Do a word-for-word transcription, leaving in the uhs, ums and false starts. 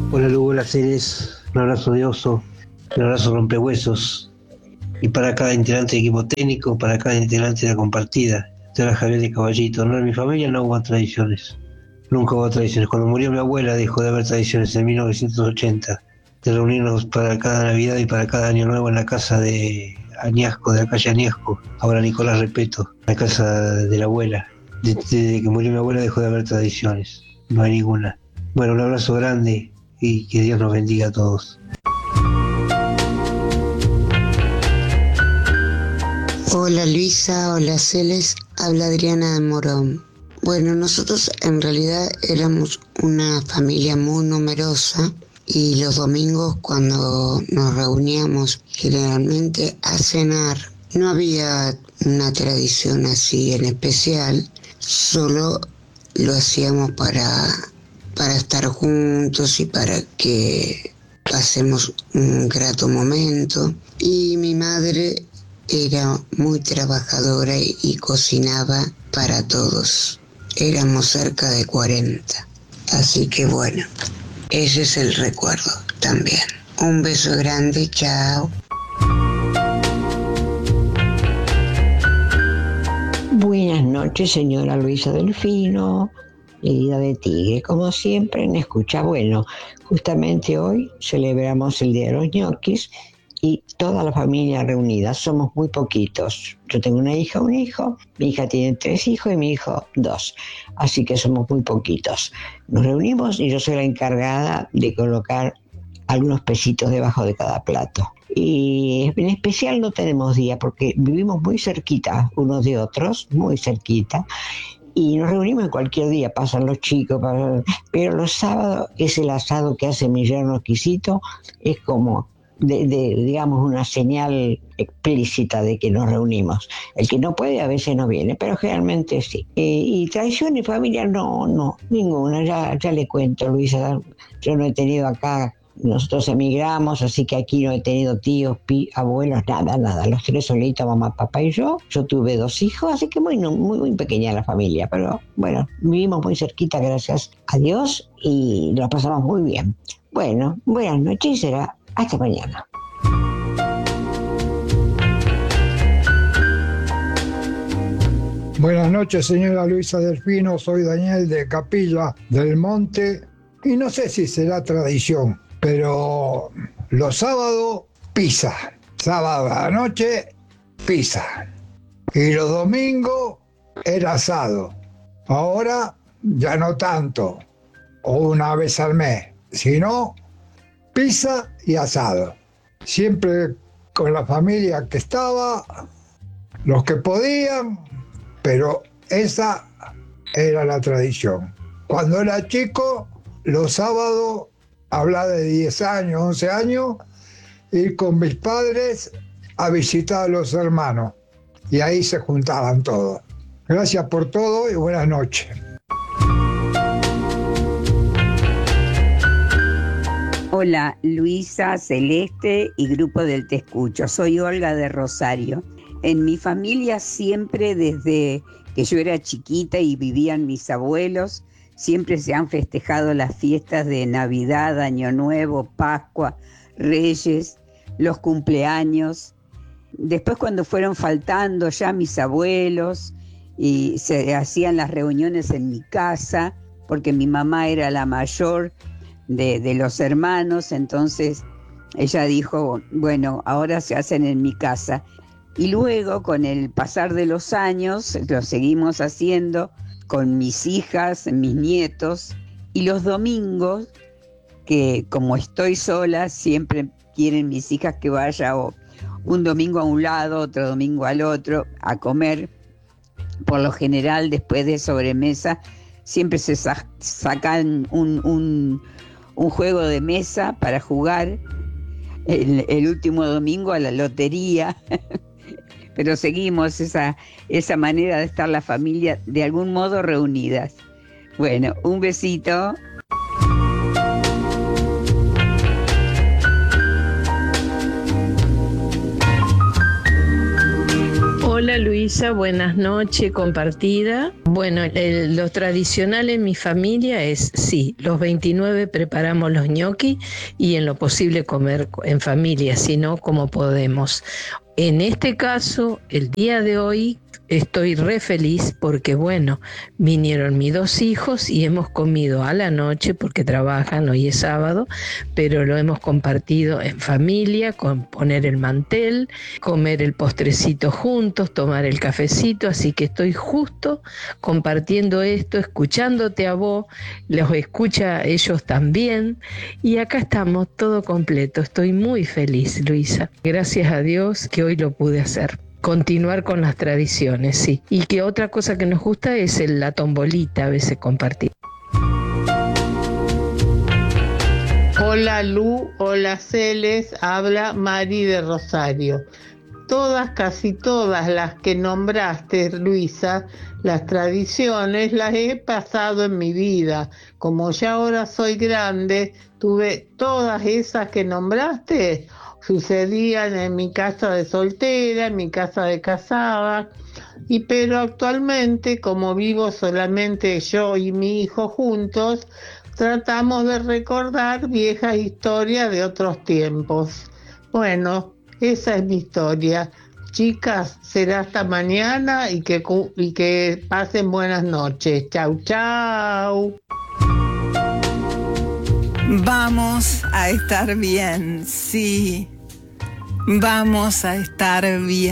Hola Lugo Ceres, un abrazo de oso, un abrazo rompehuesos. Y para cada integrante del equipo técnico, para cada integrante de la compartida. Te habla Javier de Caballito. No, en mi familia no hubo tradiciones. Nunca hubo tradiciones. Cuando murió mi abuela dejó de haber tradiciones en mil novecientos ochenta. De reunirnos para cada Navidad y para cada Año Nuevo en la casa de Añasco, de la calle Añasco, ahora Nicolás Repeto, la casa de la abuela. Desde que murió mi abuela dejó de haber tradiciones. No hay ninguna. Bueno, un abrazo grande y que Dios nos bendiga a todos. Hola Luisa, hola Celes, habla Adriana de Morón. Bueno, nosotros en realidad éramos una familia muy numerosa y los domingos cuando nos reuníamos generalmente a cenar no había una tradición así en especial, solo lo hacíamos para, para estar juntos y para que pasemos un grato momento. Y mi madre era muy trabajadora y, y cocinaba para todos. Éramos cerca de cuarenta. Así que bueno, ese es el recuerdo también. Un beso grande, chao. Buenas noches, señora Luisa Delfino, herida de Tigre. Como siempre, en Escucha Bueno. Justamente hoy celebramos el Día de los ñoquis y toda la familia reunida. Somos muy poquitos. Yo tengo una hija, un hijo, mi hija tiene tres hijos y mi hijo dos. Así que somos muy poquitos. Nos reunimos y yo soy la encargada de colocar algunos pesitos debajo de cada plato. Y en especial no tenemos día porque vivimos muy cerquita unos de otros, muy cerquita. Y nos reunimos en cualquier día, pasan los chicos, pasan... pero los sábados es el asado que hace mi yerno exquisito, es como... De, de, digamos, una señal explícita de que nos reunimos. El que no puede a veces no viene, pero generalmente sí. Eh, y tradición y familia no, no, ninguna. Ya, ya le cuento, Luisa, yo no he tenido acá, nosotros emigramos, así que aquí no he tenido tíos, pi, abuelos, nada, nada. Los tres solitos, mamá, papá y yo. Yo tuve dos hijos, así que muy, muy, muy pequeña la familia, pero bueno, vivimos muy cerquita, gracias a Dios, y lo pasamos muy bien. Bueno, buenas noches y será hasta mañana. Buenas noches, señora Luisa Delfino. Soy Daniel de Capilla del Monte. Y no sé si será tradición, pero los sábados, pizza. Sábado a la noche, pizza. Y los domingos, el asado. Ahora ya no tanto, o una vez al mes, sino pizza y asado. Siempre con la familia que estaba, los que podían, pero esa era la tradición. Cuando era chico, los sábados, habla de diez años, once años, ir con mis padres a visitar a los hermanos. Y ahí se juntaban todos. Gracias por todo y buenas noches. Hola, Luisa, Celeste y grupo del Te Escucho. Soy Olga de Rosario. En mi familia siempre, desde que yo era chiquita y vivían mis abuelos, siempre se han festejado las fiestas de Navidad, Año Nuevo, Pascua, Reyes, los cumpleaños. Después, cuando fueron faltando ya mis abuelos y se hacían las reuniones en mi casa, porque mi mamá era la mayor De, de los hermanos, entonces ella dijo, bueno, ahora se hacen en mi casa. Y luego, con el pasar de los años, lo seguimos haciendo con mis hijas, mis nietos, y los domingos, que como estoy sola, siempre quieren mis hijas que vaya o un domingo a un lado, otro domingo al otro, a comer. Por lo general, después de sobremesa, siempre se sa- sacan un... un un juego de mesa para jugar el, el último domingo a la lotería, pero seguimos esa, esa manera de estar la familia de algún modo reunidas. Bueno, un besito. Hola Hola Luisa, buenas noches, compartida. Bueno, el- lo tradicional en mi familia es, sí, los veintinueve preparamos los ñoquis y en lo posible comer en familia, si no, como podemos. En este caso, el día de hoy estoy re feliz porque, bueno, vinieron mis dos hijos y hemos comido a la noche porque trabajan, hoy es sábado, pero lo hemos compartido en familia, con poner el mantel, comer el postrecito juntos, tomar el cafecito, así que estoy justo compartiendo esto, escuchándote a vos, los escucha a ellos también, y acá estamos todo completo. Estoy muy feliz, Luisa. Gracias a Dios que hoy lo pude hacer. Continuar con las tradiciones, sí. Y que otra cosa que nos gusta es el- la tombolita, a veces compartir. Hola Lu, hola Celes, habla Mari de Rosario. Todas, casi todas las que nombraste, Luisa, las tradiciones las he pasado en mi vida. Como ya ahora soy grande, tuve todas esas que nombraste, sucedían en mi casa de soltera, en mi casa de casada, y pero actualmente, como vivo solamente yo y mi hijo juntos, tratamos de recordar viejas historias de otros tiempos. Bueno, esa es mi historia. Chicas, será hasta mañana y que, cu- y que pasen buenas noches. Chau, chau. Vamos a estar bien, sí. Vamos a estar bien.